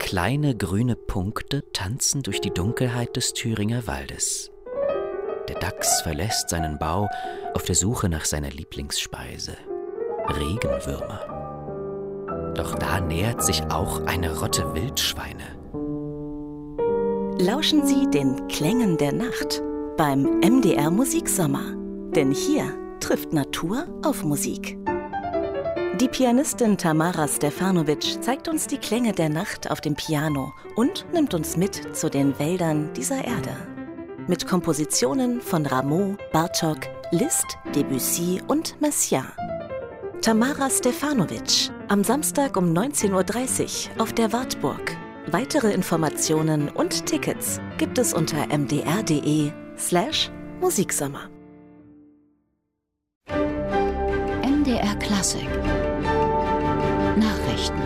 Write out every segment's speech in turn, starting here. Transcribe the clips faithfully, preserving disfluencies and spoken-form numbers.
Kleine grüne Punkte tanzen durch die Dunkelheit des Thüringer Waldes. Der Dachs verlässt seinen Bau auf der Suche nach seiner Lieblingsspeise: Regenwürmer. Doch da nähert sich auch eine Rotte Wildschweine. Lauschen Sie den Klängen der Nacht beim M D R Musiksommer. Denn hier trifft Natur auf Musik. Die Pianistin Tamara Stefanovic zeigt uns die Klänge der Nacht auf dem Piano und nimmt uns mit zu den Wäldern dieser Erde. Mit Kompositionen von Rameau, Bartók, Liszt, Debussy und Messiaen. Tamara Stefanovic, am Samstag um neunzehn Uhr dreißig auf der Wartburg. Weitere Informationen und Tickets gibt es unter mdr.de slash Musiksommer. M D R Klassik Nachrichten.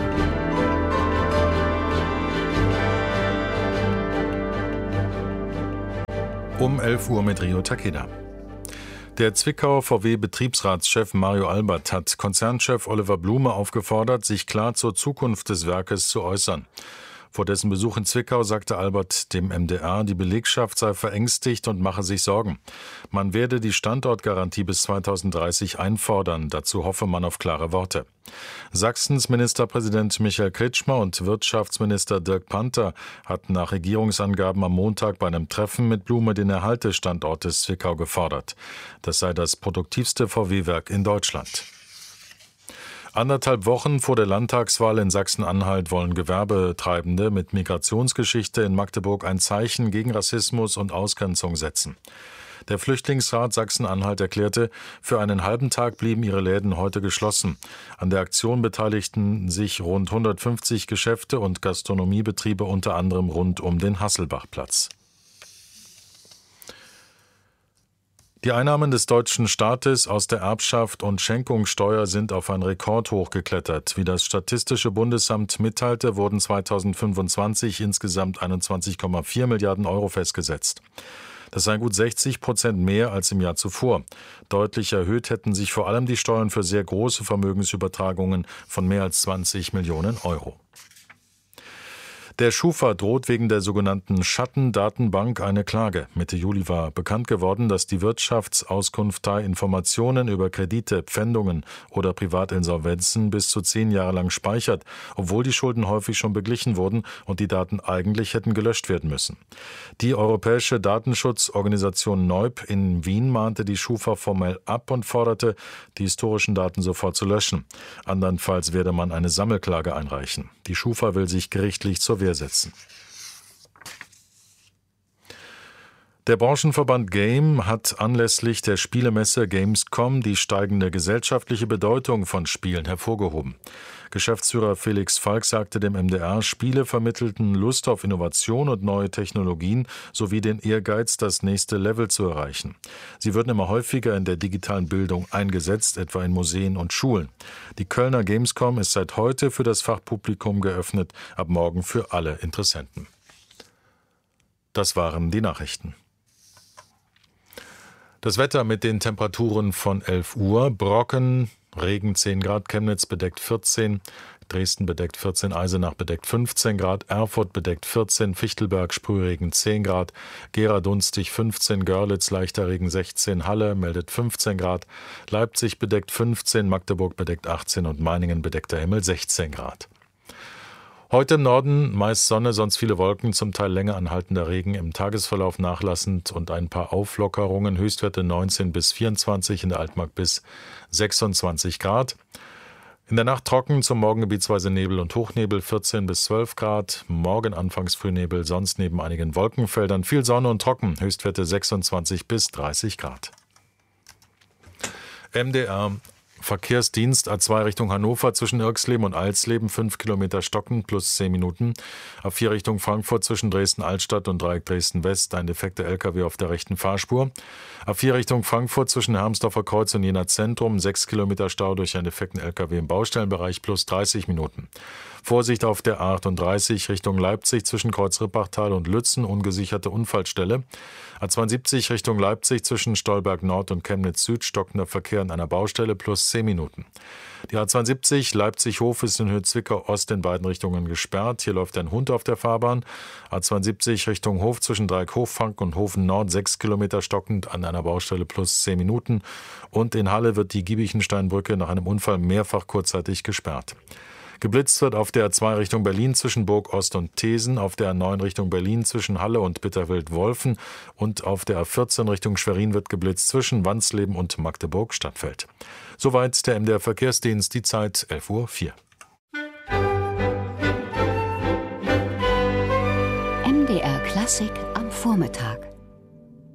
Um elf Uhr mit Rio Takeda. Der Zwickauer V W-Betriebsratschef Mario Albert hat Konzernchef Oliver Blume aufgefordert, sich klar zur Zukunft des Werkes zu äußern. Vor dessen Besuch in Zwickau sagte Albert dem M D R, die Belegschaft sei verängstigt und mache sich Sorgen. Man werde die Standortgarantie bis zweitausenddreißig einfordern. Dazu hoffe man auf klare Worte. Sachsens Ministerpräsident Michael Kretschmer und Wirtschaftsminister Dirk Panther hatten nach Regierungsangaben am Montag bei einem Treffen mit Blume den Erhalt des Standortes Zwickau gefordert. Das sei das produktivste V W-Werk in Deutschland. Anderthalb Wochen vor der Landtagswahl in Sachsen-Anhalt wollen Gewerbetreibende mit Migrationsgeschichte in Magdeburg ein Zeichen gegen Rassismus und Ausgrenzung setzen. Der Flüchtlingsrat Sachsen-Anhalt erklärte, für einen halben Tag blieben ihre Läden heute geschlossen. An der Aktion beteiligten sich rund hundertfünfzig Geschäfte und Gastronomiebetriebe, unter anderem rund um den Hasselbachplatz. Die Einnahmen des deutschen Staates aus der Erbschaft und Schenkungssteuer sind auf ein Rekordhoch geklettert. Wie das Statistische Bundesamt mitteilte, wurden zweitausendfünfundzwanzig insgesamt einundzwanzig Komma vier Milliarden Euro festgesetzt. Das sei gut sechzig Prozent mehr als im Jahr zuvor. Deutlich erhöht hätten sich vor allem die Steuern für sehr große Vermögensübertragungen von mehr als zwanzig Millionen Euro. Der Schufa droht wegen der sogenannten Schattendatenbank eine Klage. Mitte Juli war bekannt geworden, dass die Wirtschaftsauskunftei Informationen über Kredite, Pfändungen oder Privatinsolvenzen bis zu zehn Jahre lang speichert, obwohl die Schulden häufig schon beglichen wurden und die Daten eigentlich hätten gelöscht werden müssen. Die europäische Datenschutzorganisation N E U B in Wien mahnte die Schufa formell ab und forderte, die historischen Daten sofort zu löschen. Andernfalls werde man eine Sammelklage einreichen. Die Schufa will sich gerichtlich zur Wehr setzen. Der Branchenverband Game hat anlässlich der Spielemesse Gamescom die steigende gesellschaftliche Bedeutung von Spielen hervorgehoben. Geschäftsführer Felix Falk sagte dem M D R, Spiele vermittelten Lust auf Innovation und neue Technologien sowie den Ehrgeiz, das nächste Level zu erreichen. Sie würden immer häufiger in der digitalen Bildung eingesetzt, etwa in Museen und Schulen. Die Kölner Gamescom ist seit heute für das Fachpublikum geöffnet, ab morgen für alle Interessenten. Das waren die Nachrichten. Das Wetter mit den Temperaturen von elf Uhr. Brocken, Regen zehn Grad, Chemnitz bedeckt vierzehn, Dresden bedeckt vierzehn, Eisenach bedeckt fünfzehn Grad, Erfurt bedeckt vierzehn, Fichtelberg Sprühregen zehn Grad, Gera dunstig fünfzehn, Görlitz leichter Regen sechzehn, Halle meldet fünfzehn Grad, Leipzig bedeckt fünfzehn, Magdeburg bedeckt achtzehn und Meiningen bedeckter Himmel sechzehn Grad. Heute im Norden meist Sonne, sonst viele Wolken, zum Teil länger anhaltender Regen, im Tagesverlauf nachlassend und ein paar Auflockerungen, Höchstwerte neunzehn bis vierundzwanzig, in der Altmark bis sechsundzwanzig Grad. In der Nacht trocken, zum Morgen gebietsweise Nebel und Hochnebel vierzehn bis zwölf Grad, morgen anfangs Frühnebel, sonst neben einigen Wolkenfeldern viel Sonne und trocken, Höchstwerte sechsundzwanzig bis dreißig Grad. M D R Verkehrsdienst A zwei Richtung Hannover zwischen Irxleben und Alsleben, fünf Kilometer stocken plus zehn Minuten. A vier Richtung Frankfurt zwischen Dresden-Altstadt und Dreieck Dresden-West, ein defekter L K W auf der rechten Fahrspur. A vier Richtung Frankfurt zwischen Hermsdorfer Kreuz und Jena Zentrum, sechs Kilometer Stau durch einen defekten L K W im Baustellenbereich plus dreißig Minuten. Vorsicht auf der A achtunddreißig Richtung Leipzig zwischen Kreuz-Rippachtal und Lützen, ungesicherte Unfallstelle. A zweiundsiebzig Richtung Leipzig zwischen Stolberg Nord und Chemnitz Süd, stockender Verkehr an einer Baustelle plus zehn Minuten. Die A zweiundsiebzig Leipzig-Hof ist in Höhe Zwickau Ost in beiden Richtungen gesperrt. Hier läuft ein Hund auf der Fahrbahn. A zweiundsiebzig Richtung Hof zwischen Dreieck-Hochfranken und Hofen Nord sechs Kilometer stockend an einer Baustelle plus zehn Minuten. Und in Halle wird die Giebichensteinbrücke nach einem Unfall mehrfach kurzzeitig gesperrt. Geblitzt wird auf der A zwei Richtung Berlin zwischen Burg Ost und Thesen, auf der A neun Richtung Berlin zwischen Halle und Bitterfeld-Wolfen und auf der A vierzehn Richtung Schwerin wird geblitzt zwischen Wansleben und Magdeburg-Stadtfeld. Soweit der M D R Verkehrsdienst, die Zeit elf Uhr vier. M D R Klassik am Vormittag.